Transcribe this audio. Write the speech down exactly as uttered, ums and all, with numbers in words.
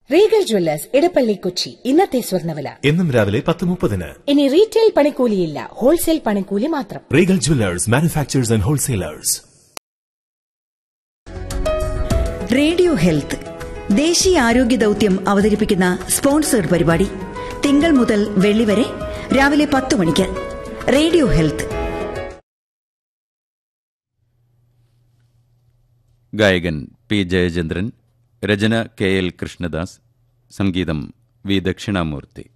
Regal Jewellers Edappally Kochi. ഇന്നത്തെ സ്വർണ്ണവില എന്നും രാവിലെ പത്ത് മുപ്പതിന്. ഇനി റീറ്റെയിൽ പണിക്കൂലിയില്ല, ഹോൾസെയിൽ പണിക്കൂലി മാത്രം. Regal Jewellers, manufacturers and wholesalers. Radio health ദേശീയ ആരോഗ്യ ദൌത്യം അവതരിപ്പിക്കുന്ന സ്പോൺസേഡ് പരിപാടി തിങ്കൾ മുതൽ വെള്ളി വരെ രാവിലെ പത്ത് മണിക്ക്. Radio health. ഗായകൻ പി ജയചന്ദ്രൻ, രചന കെ എൽ കൃഷ്ണദാസ്, സംഗീതം വി ദക്ഷിണാമൂർത്തി.